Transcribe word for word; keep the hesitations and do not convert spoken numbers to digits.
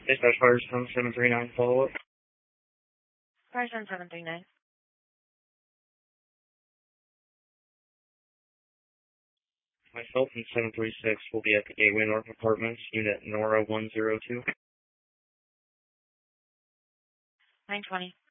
Dispatch Firestone seven three nine follow-up. Firestone seven three nine. Myself and seven three six will be at the Gateway North Apartments, Unit Nora one zero two. nine twenty.